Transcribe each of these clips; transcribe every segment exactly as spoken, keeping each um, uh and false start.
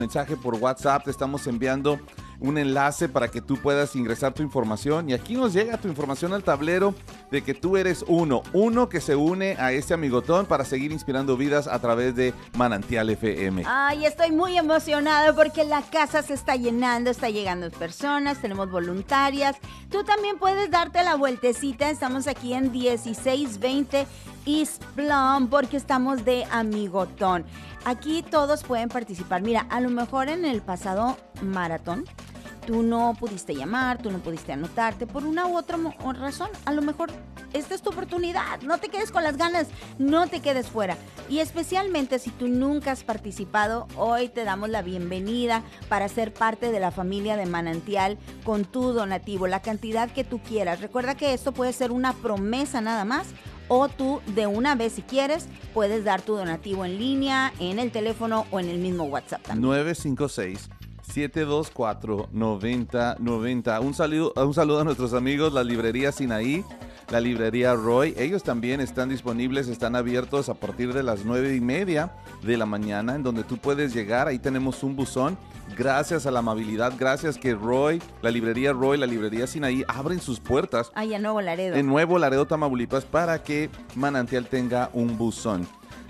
mensaje por WhatsApp, te estamos enviando un enlace para que tú puedas ingresar tu información y aquí nos llega tu información al tablero de que tú eres uno, uno que se une a este amigotón para seguir inspirando vidas a través de Manantial F M. Ay, estoy muy emocionada porque la casa se está llenando, está llegando personas, tenemos voluntarias. Tú también puedes darte la vueltecita, estamos aquí en dieciséis veinte East Plum porque estamos de amigotón. Aquí todos pueden participar. Mira, a lo mejor en el pasado maratón tú no pudiste llamar, tú no pudiste anotarte por una u otra mo- razón. A lo mejor esta es tu oportunidad. No te quedes con las ganas, no te quedes fuera. Y especialmente si tú nunca has participado, hoy te damos la bienvenida para ser parte de la familia de Manantial con tu donativo, la cantidad que tú quieras. Recuerda que esto puede ser una promesa nada más, o tú de una vez si quieres puedes dar tu donativo en línea, en el teléfono o en el mismo WhatsApp también. nueve cinco seis, siete dos cuatro, nueve cero nueve cero. Un saludo, un saludo a nuestros amigos, la librería Sinaí, la librería Roy. Ellos también están disponibles, están abiertos a partir de las nueve y media de la mañana, en donde tú puedes llegar. Ahí tenemos un buzón. Gracias a la amabilidad, gracias que Roy, la librería Roy, la librería Sinaí abren sus puertas. Ay, en Nuevo Laredo. En Nuevo Laredo, Tamaulipas, para que Manantial tenga un buzón.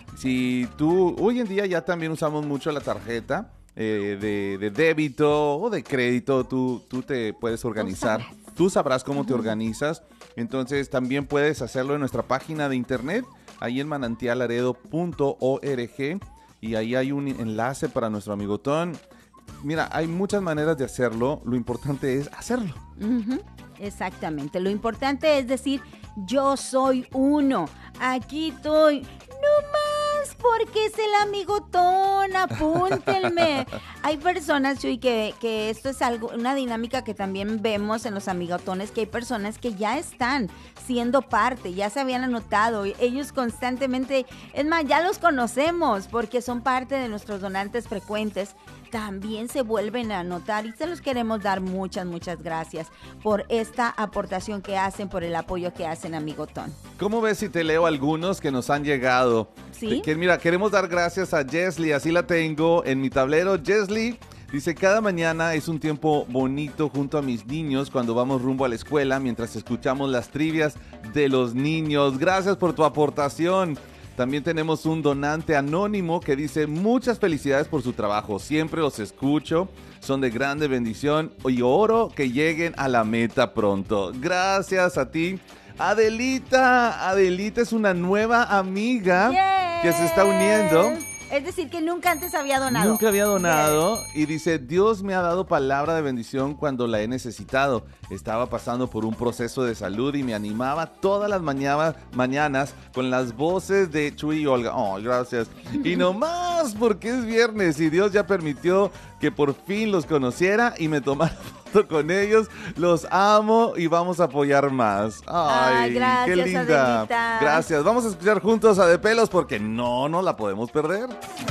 Si tú, hoy en día ya también usamos mucho la tarjeta eh, de, de débito o de crédito, tú, tú te puedes organizar. Tú sabrás cómo te organizas. Entonces también puedes hacerlo en nuestra página de internet, ahí en manantial laredo punto org, y ahí hay un enlace para nuestro amigotón. Mira, hay muchas maneras de hacerlo, lo importante es hacerlo. Uh-huh. Exactamente, lo importante es decir, yo soy uno, aquí estoy, no más, porque es el amigotón, apúntenme. Hay personas, Chuy, que, que esto es algo, una dinámica que también vemos en los amigotones, que hay personas que ya están siendo parte, ya se habían anotado, ellos constantemente, es más, ya los conocemos porque son parte de nuestros donantes frecuentes. También se vuelven a anotar y se los queremos dar muchas, muchas gracias por esta aportación que hacen, por el apoyo que hacen, amigotón. ¿Cómo ves si te leo algunos que nos han llegado? Sí. Que, mira, queremos dar gracias a Jesly, así la tengo en mi tablero. Jesly dice, cada mañana es un tiempo bonito junto a mis niños cuando vamos rumbo a la escuela mientras escuchamos las trivias de los niños. Gracias por tu aportación. También tenemos un donante anónimo que dice, muchas felicidades por su trabajo, siempre los escucho, son de grande bendición y oro que lleguen a la meta pronto. Gracias a ti. Adelita, Adelita es una nueva amiga Yes. que se está uniendo. Es decir, que nunca antes había donado. Nunca había donado y dice, Dios me ha dado palabra de bendición cuando la he necesitado. Estaba pasando por un proceso de salud y me animaba todas las mañana, mañanas con las voces de Chuy y Olga. Oh, gracias. Y no más porque es viernes y Dios ya permitió que por fin los conociera y me tomara foto con ellos. Los amo y vamos a apoyar más. Ay, Ay, gracias, qué linda. Adelita. Gracias. Vamos a escuchar juntos a De Pelos porque no nos la podemos perder.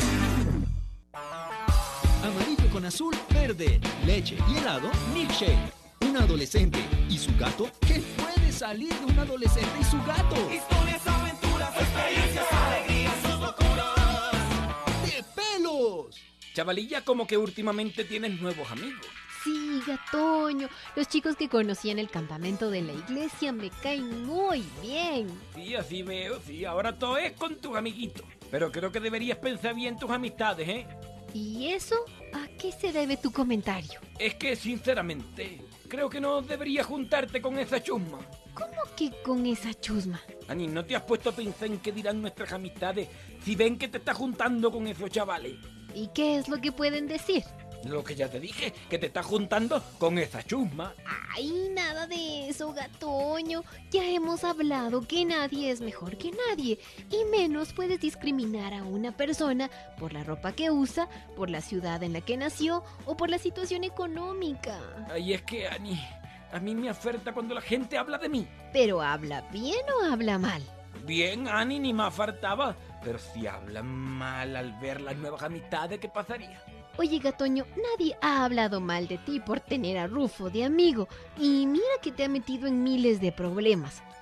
Amarillo con azul, verde, leche y helado, milkshake. Un adolescente y su gato. ¿Qué puede salir de un adolescente y su gato? Historias, aventuras, experiencias, alegrías, sus locuras. ¡De Pelos! Chavalilla, como que últimamente tienes nuevos amigos. Sí, Gatoño, los chicos que conocí en el campamento de la iglesia me caen muy bien. Sí, así veo, sí, ahora todo es con tus amiguitos. Pero creo que deberías pensar bien tus amistades, ¿eh? ¿Y eso? ¿A qué se debe tu comentario? Es que, sinceramente, creo que no deberías juntarte con esa chusma. ¿Cómo que con esa chusma? Ani, ¿no te has puesto a pensar en qué dirán nuestras amistades si ven que te estás juntando con esos chavales? ¿Y qué es lo que pueden decir? Lo que ya te dije, que te estás juntando con esa chusma. Ay, nada de eso, Gatoño. Ya hemos hablado que nadie es mejor que nadie. Y menos puedes discriminar a una persona por la ropa que usa, por la ciudad en la que nació o por la situación económica. Ay, es que, Ani, a mí me afecta cuando la gente habla de mí. ¿Pero habla bien o habla mal? Bien, Ani, ni me faltaba. Pero si hablan mal al ver las nuevas amistades, ¿qué pasaría? Oye, Gatoño, nadie ha hablado mal de ti por tener a Rufo de amigo. Y mira que te ha metido en miles de problemas.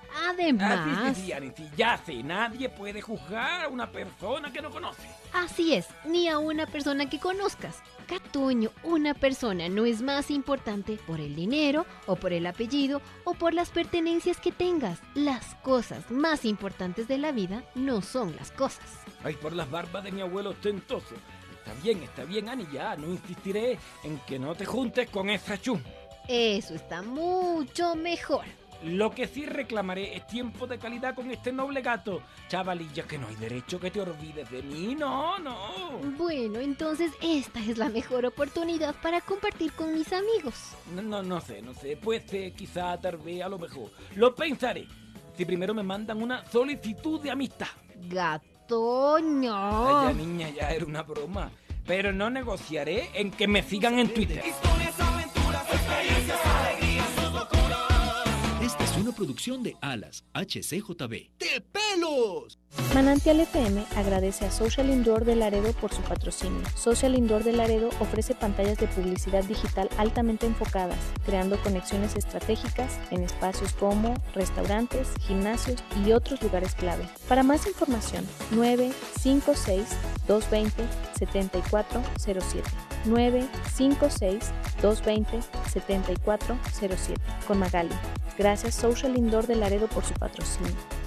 Además, Ah, sí, sí, sí, Ani, sí, ya sé, nadie puede juzgar a una persona que no conoce. así es, ni a una persona que conozcas. Catoño, una persona no es más importante por el dinero o por el apellido o por las pertenencias que tengas. Las cosas más importantes de la vida no son las cosas. Ay, por las barbas de mi abuelo ostentoso. Está bien, está bien, Ani, ya, no insistiré en que no te juntes con esa chum. Eso está mucho mejor. Lo que sí reclamaré es tiempo de calidad con este noble gato. Chavalilla, que no hay derecho que te olvides de mí, no, no. Bueno, entonces esta es la mejor oportunidad para compartir con mis amigos. No, no, no sé, no sé, pues eh, quizá, tal vez, a lo mejor. Lo pensaré. Si primero me mandan una solicitud de amistad. Gatoño. Ay, ya, niña, ya era una broma. Pero no negociaré en que me sigan en Twitter. Historias, aventuras, experiencias, alegrías, sus locuras. Esta es una producción de Alas, H C J B. ¡De pelos! Manantial F M agradece a Social Indoor de Laredo por su patrocinio. Social Indoor de Laredo ofrece pantallas de publicidad digital altamente enfocadas, creando conexiones estratégicas en espacios como restaurantes, gimnasios y otros lugares clave. Para más información, nueve cinco seis, dos dos cero, siete cuatro cero siete. nueve cinco seis, dos dos cero, siete cuatro cero siete. Con Magali. Gracias Social Indoor de Laredo por su patrocinio.